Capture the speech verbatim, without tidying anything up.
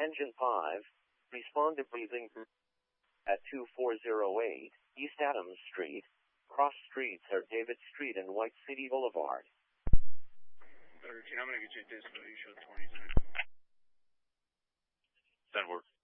Engine five, respond to breathing at two four zero eight East Adams Street. Cross streets are David Street and White City Boulevard. thirteen, I'm going to get you a disco. You show twenty-six. Ten work.